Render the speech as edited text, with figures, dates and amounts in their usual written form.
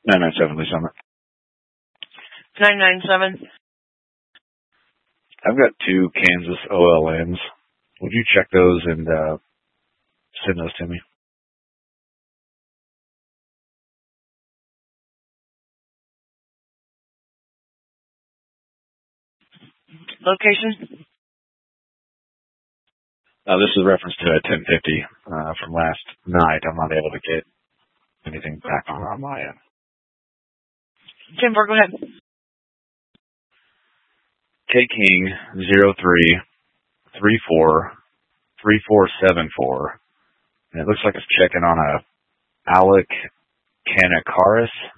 997, Lee Summit. 997. I've got 2 Kansas OLNs. Would you check those and send those to me? Location? This is reference to a 1050 from last night. I'm not able to get anything back on my end. 10-4, go ahead. K King 03343474, and it looks like it's checking on a Alec Kanakaris